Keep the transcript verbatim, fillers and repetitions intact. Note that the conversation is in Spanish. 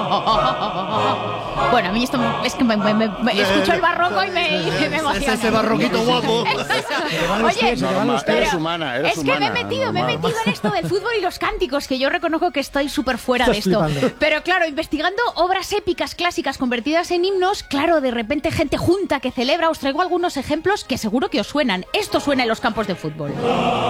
Bueno, a mí esto me, es que me, me, me, me escucho el barroco y me, y me emociona. Ese barroquito guapo. Oye, normal, pero eres humana, eres es que humana, me he metido, me he normal. metido en esto del fútbol y los cánticos, que yo reconozco que estoy súper fuera de Estás esto. flipando. Pero claro, investigando obras épicas clásicas convertidas en himnos, claro, de repente gente junta que celebra, os traigo algunos ejemplos que seguro que os suenan. Esto suena en los campos de fútbol.